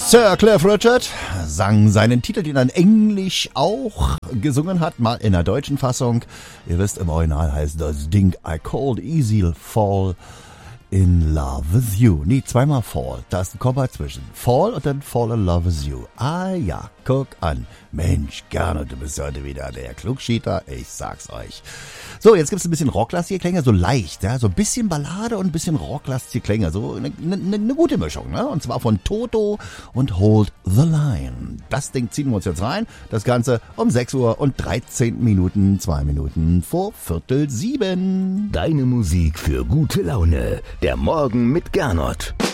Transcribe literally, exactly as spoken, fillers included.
Sir Cliff Richard sang seinen Titel, den er in Englisch auch gesungen hat, mal in der deutschen Fassung. Ihr wisst, im Original heißt das Ding I Called Easy Fall in Love with You. Nee, zweimal Fall. Da ist ein Komma zwischen. Fall und dann Fall in Love with You. Ah ja, guck an. Mensch, gerne, du bist heute wieder der Klugschieter. Ich sag's euch. So, jetzt gibt's ein bisschen rocklastige Klänge, so leicht, ja, so ein bisschen Ballade und ein bisschen rocklastige Klänge, so eine ne, ne, ne gute Mischung, ne? Und zwar von Toto und Hold the Line. Das Ding ziehen wir uns jetzt rein. Das Ganze um sechs Uhr und dreizehn Minuten, zwei Minuten vor Viertel sieben. Deine Musik für gute Laune. Der Morgen mit Gernot.